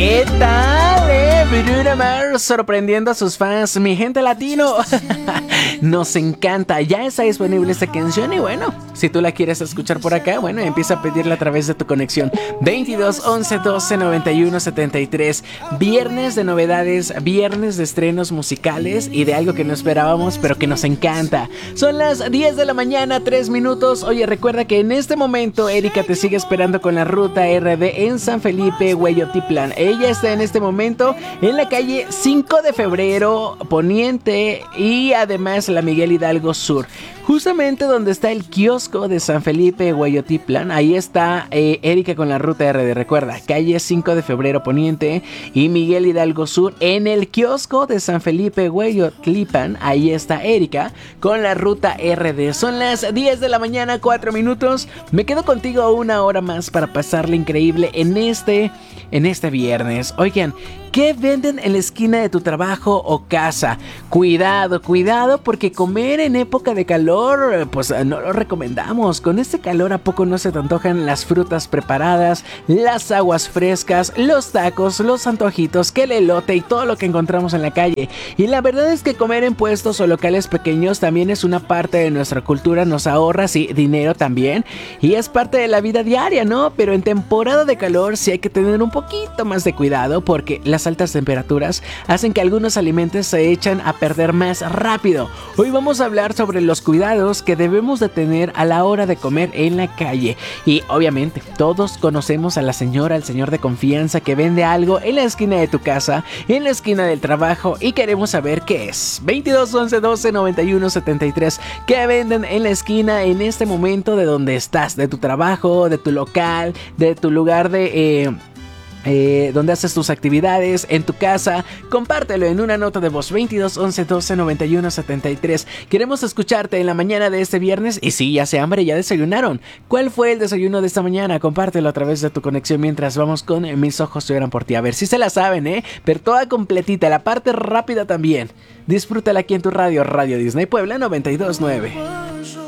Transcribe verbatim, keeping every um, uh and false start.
¿Qué tal, eh? Bruno Mars sorprendiendo a sus fans. Mi gente latino, nos encanta. Ya está disponible esta canción y bueno, si tú la quieres escuchar por acá, bueno, empieza a pedirla a través de tu conexión veintidós once doce noventa y uno setenta y tres. Viernes de novedades, viernes de estrenos musicales y de algo que no esperábamos pero que nos encanta. Son las diez de la mañana, tres minutos. Oye, recuerda que en este momento Erika te sigue esperando con la ruta R D en San Felipe, Hueyotitlán. Ella está en este momento en la calle cinco de febrero Poniente y además la Miguel Hidalgo Sur. Justamente donde está el kiosco de San Felipe, Hueyotitlán, ahí está eh, Erika con la ruta R D. Recuerda, calle cinco de febrero Poniente y Miguel Hidalgo Sur. En el kiosco de San Felipe, Hueyotitlán, ahí está Erika con la ruta R D. Son las diez de la mañana, cuatro minutos. Me quedo contigo una hora más para pasarle increíble en este, en este viernes. Oigan, ¿qué venden en la esquina de tu trabajo o casa? Cuidado, cuidado, porque comer en época de calor, pues no lo recomendamos. Con este calor, ¿a poco no se te antojan las frutas preparadas, las aguas frescas, los tacos, los antojitos, que el elote y todo lo que encontramos en la calle? Y la verdad es que comer en puestos o locales pequeños también es una parte de nuestra cultura, nos ahorra, sí, dinero también, y es parte de la vida diaria, ¿no? Pero en temporada de calor sí hay que tener un poquito más de cuidado porque las altas temperaturas hacen que algunos alimentos se echan a perder más rápido. Hoy vamos a hablar sobre los cuidados que debemos de tener a la hora de comer en la calle. Y obviamente todos conocemos a la señora, al señor de confianza que vende algo en la esquina de tu casa, en la esquina del trabajo y queremos saber qué es. veintidós once doce noventa y uno setenta y tres. ¿Qué venden en la esquina en este momento de donde estás? De tu trabajo, de tu local, de tu lugar de... Eh, Eh, donde haces tus actividades, en tu casa. Compártelo en una nota de voz veintidós once doce noventa y uno setenta y tres. Queremos escucharte en la mañana de este viernes. Y si ya se hambre, ya desayunaron. ¿Cuál fue el desayuno de esta mañana? Compártelo a través de tu conexión mientras vamos con Mis ojos lloran por ti. A ver si se la saben, eh pero toda completita, la parte rápida también. Disfrútala aquí en tu radio, Radio Disney Puebla noventa y dos punto nueve.